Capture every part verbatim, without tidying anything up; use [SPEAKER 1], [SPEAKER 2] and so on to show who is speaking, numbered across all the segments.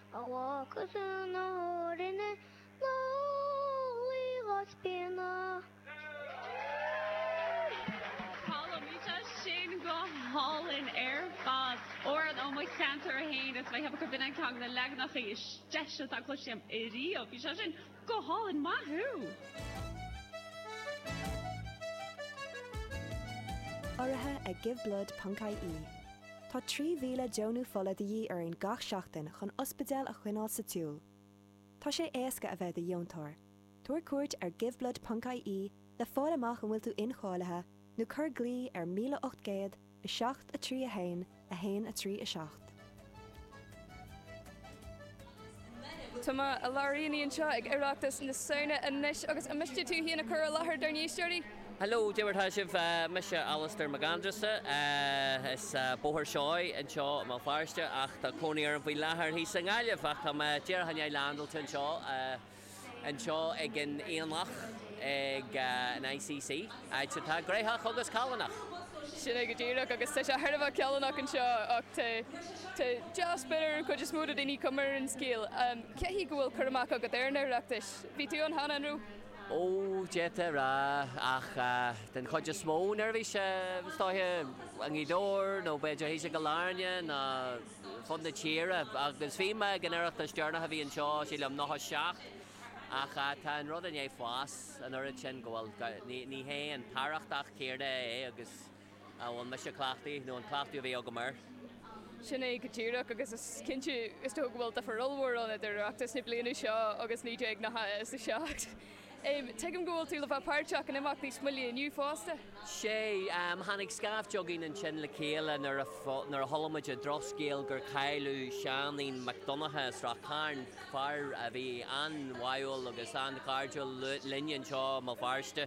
[SPEAKER 1] I walk as an ordinary lonely hospital.
[SPEAKER 2] Hallin air fad or an oh my center hain as I have a been kang na leg na say stesh at clushim iri of you shouldn't go Hallin mahu.
[SPEAKER 3] Orathe a Give Blood Punkai E. Tá trí mhíle Johnú fola dí ar an gach seachtain chun ospidéal a chuinál sa túl. Tá sé éasca a bheith a diontar. Tuair cuairt ar Give Blood Punkai E le fáil amach an bhfuil tú inchailethe nó chur glí ar míle ocht géad a seacht a trí a hain a hain a trí a seacht.
[SPEAKER 4] Tuma a laríonn seo ag ireachtas na saona a níis agus a miste tú híana chur a láthair dar níos teirtí?
[SPEAKER 5] Hello, Dewart Hashif, uh, Misha Alistair Magandrasa, uh, is uh, Bohar Shoy and Shaw Malfarsta, ach ta Coney and Vilahar, he's sing Alif, ach am Jerhanya Landleton Shaw, uh, and Shaw again Ian Lach, ag an I C C, I'd say Greyhawk August Kalanach.
[SPEAKER 4] Sinna go dtíach agus tá sé tharbh ceannach an seo ach tá jazz bitter chu just múda daoine cumar an scéal. Ceithí go bhfuil chuach agad ar nareachtas. Bhí tú an hana anrú?
[SPEAKER 5] Ó, déta rá ach den chuide smó nervhí se stáithe an gídóir nó beidir hí sé go lárne na fund na tíre agus bhíime gan ireachtas dearna a bhí an seo sí le nach seacht. Ach tá an rud an é fás an orid sin gohfuil ní hé an parachtach céirde é agus bhfuil me se cleachtaí nó an cleachtaí a bhí aga mar.
[SPEAKER 4] Sinna go tíireach agus is cinnte is tó bhfuil a farolhór an idirachtas na blianú seo agus ní ag na is a seacht. Tuigim go bhfuil tú le bheith páirteach an imach níos muilí aniu fásta?
[SPEAKER 5] Sé hanig scaf jogging an sin le céile nar a tholamid a droscéal gur cailú Seanín McDonagh sra cairn far a bhí an bhail agus an cardúil linnean seo má bharste.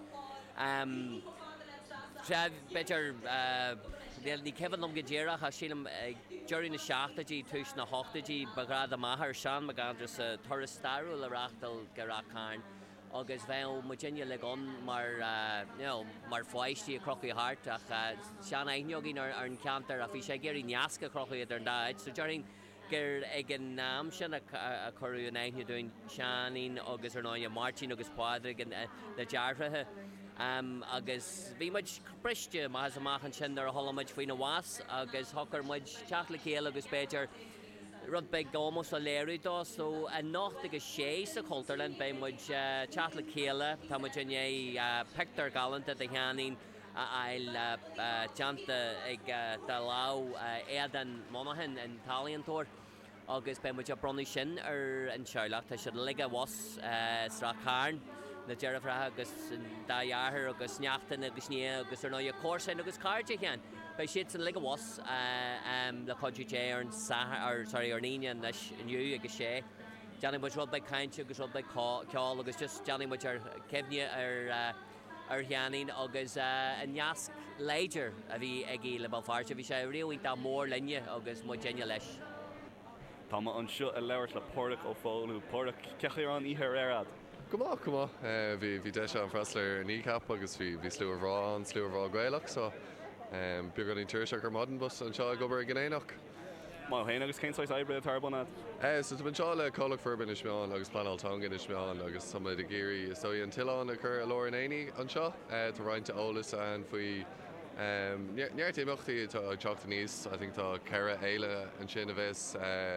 [SPEAKER 5] Better ní cehannom go ddéireach a sílam deirí na seachtaidí túis na hochtaidí bagrad a maithar Sean Magandras a thuras starú le reachtal go racáin. Agus bheith Virginia le gon mar mar foiistí a crochaí hart ach sean aithneogin ar an cantar a bhí sé géirí neasca crochaí ar an dáid, so during gur ag an náam sin a choú an aithne dúin Seanín agus ar náine Martin agus Pádraig na deartrathe. Um, agus bhí muid briste más amachchan sin ar a tholamid faoin bhás agus thucar muid teach le céal agus Péidir rud beag dámos a léirú dá, so a nácht agus sé sa Cultarland be muid teach le céile tá muid in é pictar galanta a cheanín a ail teanta ag de lá éadan Monaghan an Taliontóir agus be muid a bronnú sin ar an seoileach tá siad lige was sra cairn na dearafrathe agus dáhearthar agus neachtain agus ní agus ar náide cóirsain agus cáirte chean. Bei siad san lige was le chodú dé ar an ar sorry ar níine leis aniu agus sé. Deanna muid rud beag cainte agus rud beag ceáil agus just deanna muid ar cemhne ar ar cheanín agus an neasc léidir a bhí ag í le Balfáirte bhí sé riomhaí dá mór linne agus mu déine leis.
[SPEAKER 6] Tá an seo a leirt le Portach ó fáilú Portach cechaí an ihe réad.
[SPEAKER 7] Cumá cumá bhí bhí de an freisler nícap agus bhí bhí slú rá an slú rá gaileach so bu gan tuirse gur modern bus an seo gobar gnéach.
[SPEAKER 6] Má héana agus céáis ebre tarbunad?
[SPEAKER 7] Eh so ban seo le cholach furbin is meán agus planaltanga is meán agus sama de géirí so an tián a chur a Loranéine an seo tá roiinte ólas an faoi neart éachtaí tá teachta níos I think tá ceire éile an sin a bheits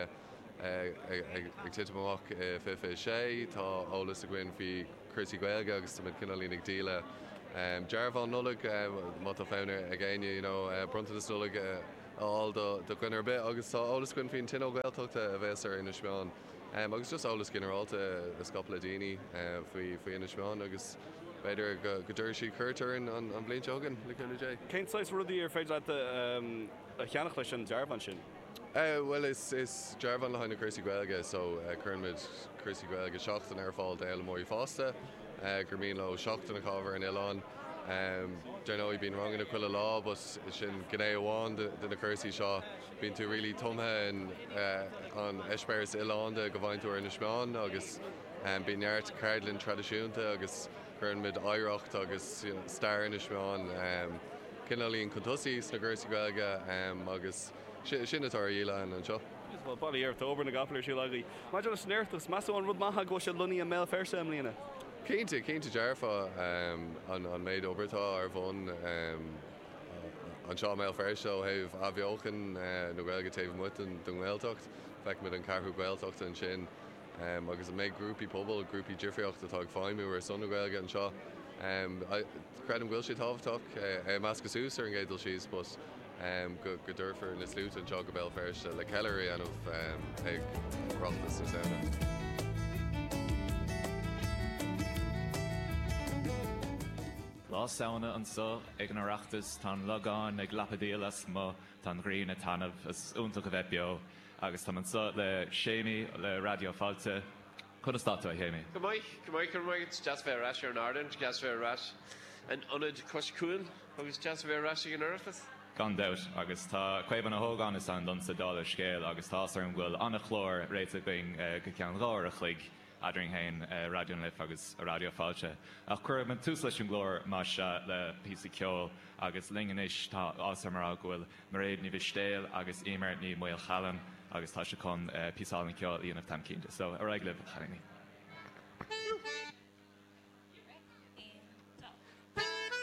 [SPEAKER 7] ag tiitimach fifa sé tá ólas a gcuin fhí Chrissy Gaeilge agus tá cinelínig díle Jarvan nulig má a féinir a ggéine brunta is nulig all do gcuinar bit agus tá ólas gcuin fon tin óhilteachta a bheits ar ina smeán agus just ólas generalta a scopla daoine faoi ina smeán agus beidir go dúir sí chuirtar an bblion tegan le chuile dé.
[SPEAKER 6] Céintáis rudí ar féidir a cheannach leis an Jarvan sin?
[SPEAKER 7] Uh, well, it's it's Jarvan le haine Chrissy Gaeilge, so Kermid uh, Chrissy Gaeilge seachtain ar fáil de móí fásta, gur mín le seachtain a cover in Ilan. Um, don't know, he'd been wrong in a cuile lá, but sin gné amháin den na Chrissy seo bín tú really tumthe in an Eispéirs Ilan go bhaint tú ar na smeán agus bín neart cardlinn tradiisiúnta agus Kermid éireacht agus star in na smeán. Cinelíonn contusí na Chrissy Gaeilge agus sinna tar íile an seo.
[SPEAKER 6] Well, body ar October na gaplar siú lagaí. Má jo sneirtas, más an rud maitha go se luní a mé fer sem lína.
[SPEAKER 7] Cínta cínta dearfa an an méid obertá ar bhn an seo mé fer seo heh a bheochan na bhilga taobh mu an don ghiltocht, feic mit an carthú ghiltocht an sin. Um, agus a méid grúpi pobl, grúpi difriocht atá ag fáimú ar son ghilga an seo. Um, Credim bhfuil si tábhaach é meas go sús ar an ggédal síos, bus um, go go dúrfar na slút an seo go bell ferste le ceileí anmh um, ag rochtas na saona.
[SPEAKER 8] Lá saona an so ag an oireachtas tá legáin ag lapadílas má tá ghrín a tanmh as úntaach a bheith beo agus tá an so le séimi le radio fáilte chun státa a chéimi.
[SPEAKER 9] Go maiid, go maiid go maiid jazz bheith ras ar an Arden, jazz bheith ras an onid coscúil agus jazz bheith ras an oireachtas?
[SPEAKER 8] Gan doubt agus tá cuimhan na hógáin is an don sa dála scéal agus tá ar an bhfuil anna chlór réite going go cean ráir a chuig adring hain uh, radio lif agus a radio fáilte. Ach chuir man tús leis an glór má se le pí ceol agus linganis tá ásar mar a ghfuil mar réad ní bhí stéal agus émart ní muil chalam agus tá se chun uh, písáil na ceol íanamh tam cínta. So a reg libh chaini.